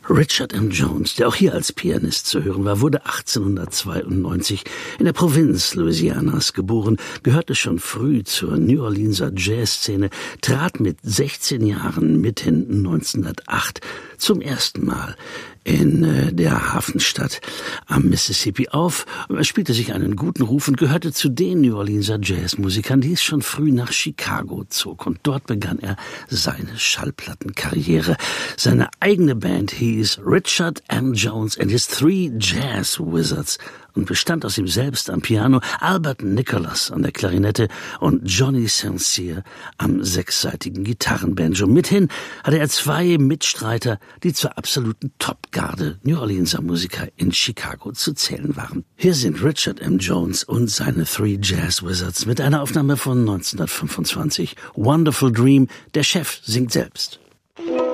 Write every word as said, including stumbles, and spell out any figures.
Richard M. Jones, der auch hier als Pianist zu hören war, wurde achtzehnhundertzweiundneunzig in der Provinz Louisianas geboren, gehörte schon früh zur New Orleanser Jazzszene, trat mit sechzehn Jahren mithin neunzehnhundertacht zum ersten Mal in äh, der Hafenstadt am Mississippi auf. Er spielte sich einen guten Ruf und gehörte zu den New Orleanser Jazzmusikern, die es schon früh nach Chicago zog. Und dort begann er seine Schallplattenkarriere. Seine eigene Band hieß Richard M. Jones and his Three Jazz Wizards und bestand aus ihm selbst am Piano, Albert Nicholas an der Klarinette und Johnny Saint Cyr am sechsseitigen Gitarrenbanjo. Mithin hatte er zwei Mitstreiter, die zur absoluten Topgarde New Orleanser Musiker in Chicago zu zählen waren. Hier sind Richard M. Jones und seine Three Jazz Wizards mit einer Aufnahme von neunzehnhundertfünfundzwanzig. Wonderful Dream, der Chef singt selbst.